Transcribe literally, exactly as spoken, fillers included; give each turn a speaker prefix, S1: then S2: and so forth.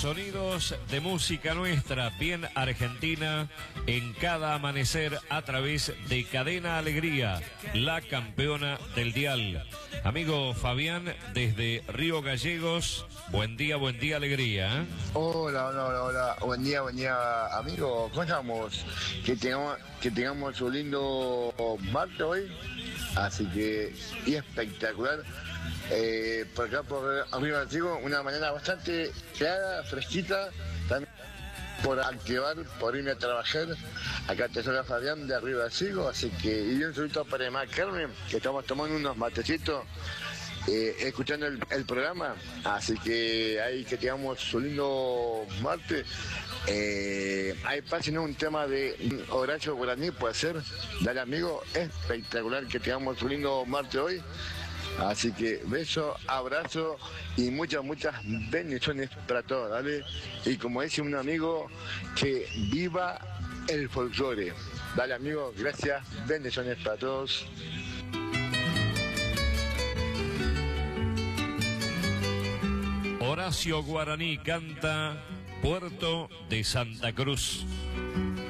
S1: sonidos de música nuestra, bien argentina, en cada amanecer a través de Cadena Alegría, la campeona del dial. Amigo Fabián, desde Río Gallegos, buen día, buen día, alegría. ¿eh?
S2: Hola, hola, hola, hola, buen día, buen día, amigo. ¿Cómo estamos? Que tengamos, que tengamos un lindo martes hoy, así que, y espectacular. Eh, por acá, por arriba del una mañana bastante clara, fresquita, también por activar, por irme a trabajar. Acá te soy Fabián de arriba del Sigo, así que, y un saludito para Emma Carmen, que estamos tomando unos matecitos, eh, escuchando el, el programa, así que ahí que tengamos un lindo martes. Eh, ahí pasen un tema de Horacio Guaraní, puede ser, dale amigo, espectacular que tengamos un lindo martes hoy. Así que beso, abrazo y muchas, muchas bendiciones para todos, ¿dale? Y como dice un amigo, que viva el folclore. Dale amigo, gracias, bendiciones para todos.
S1: Horacio Guaraní canta Puerto de Santa Cruz.